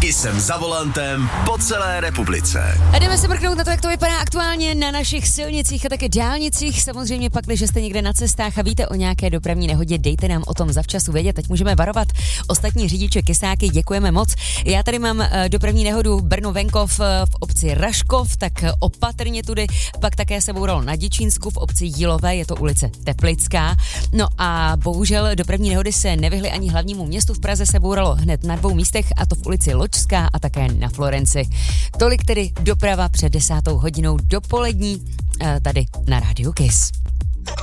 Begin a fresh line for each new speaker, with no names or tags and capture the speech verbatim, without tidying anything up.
jsem za volantem po celé republice.
A jdeme se mrknout na to, jak to vypadá aktuálně na našich silnicích a také dálnicích. Samozřejmě pak, když jste někde na cestách a víte o nějaké dopravní nehodě, dejte nám o tom zavčasu vědět. Teď můžeme varovat ostatní řidiče Kysáky, děkujeme moc. Já tady mám dopravní nehodu Brno-Venkov v obci Raškov, tak opatrně tudy. Pak také se bouralo na Děčínsku v obci Jílové, je to ulice Teplická. No a bohužel dopravní nehody se nevyhly ani hlavnímu městu. V Praze se bouralo hned na dvou místech, a to v ulici Ločská a také na Florenci. Tolik tedy doprava před desátou hodinou dopolední tady na Rádiu Kiss.